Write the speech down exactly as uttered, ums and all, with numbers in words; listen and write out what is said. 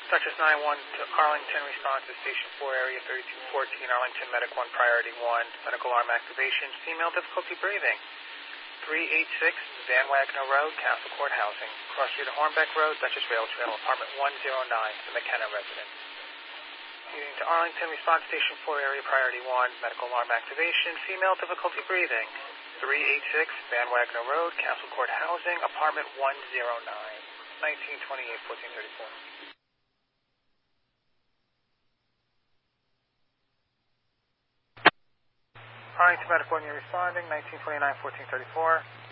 Dutchess nine one to Arlington, response to Station four, Area thirty-two fourteen, Arlington, Medic one, Priority one, medical alarm activation, female difficulty breathing. three eighty-six, Van Wagner Road, Castle Court Housing, cross street of Hornbeck Road, Dutchess Rail Trail, apartment one oh nine, the McKenna residence. Leading to Arlington, response Station four, Area Priority one, medical alarm activation, female difficulty breathing. three eighty-six, Van Wagner Road, Castle Court Housing, apartment one oh nine, nineteen twenty-eight, fourteen thirty-four. Arlington Medical, when you're responding, nineteen twenty-nine, fourteen thirty-four.